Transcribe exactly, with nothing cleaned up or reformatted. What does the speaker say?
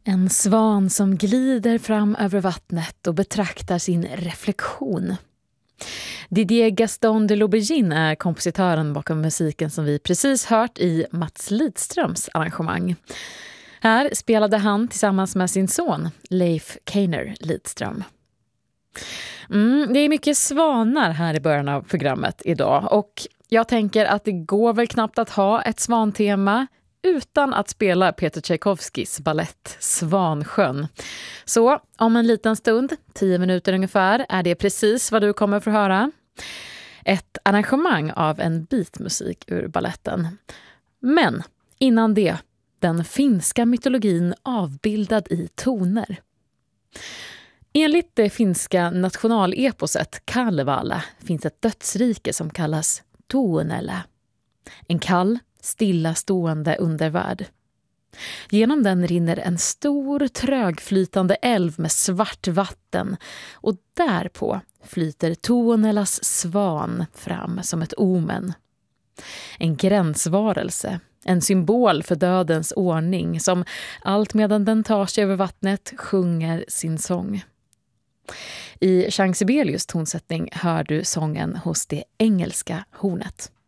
En svan som glider fram över vattnet och betraktar sin reflektion. Didier Gaston de l'Aubergine är kompositören bakom musiken som vi precis hört i Mats Lidströms arrangemang. Här spelade han tillsammans med sin son Leif Keiner Lidström. Mm, det är mycket svanar här i början av programmet idag och jag tänker att det går väl knappt att ha ett svantema utan att spela Peter Tchaikovskys ballett Svansjön. Så om en liten stund, tio minuter ungefär, är det precis vad du kommer få höra. Ett arrangemang av en bitmusik ur balletten. Men innan det, den finska mytologin avbildad i toner. Enligt det finska nationaleposet Kalevala finns ett dödsrike som kallas Tuonela. En kall, stillastående undervärld. Genom den rinner en stor trögflytande älv med svart vatten och därpå flyter Tuonelas svan fram som ett omen. En gränsvarelse, en symbol för dödens ordning som allt medan den tar sig över vattnet sjunger sin sång. I Jean Sibelius tonsättning hör du sången hos det engelska hornet.